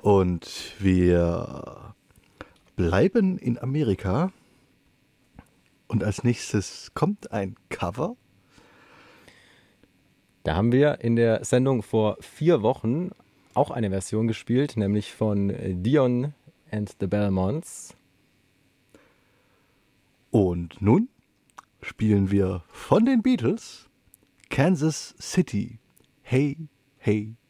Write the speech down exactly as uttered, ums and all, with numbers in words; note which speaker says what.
Speaker 1: Und wir bleiben in Amerika. Und als nächstes kommt ein Cover.
Speaker 2: Da haben wir in der Sendung vor vier Wochen auch eine Version gespielt, nämlich von äh, Dion and the Belmonts.
Speaker 1: Und nun spielen wir von den Beatles Kansas City. Hey, hey,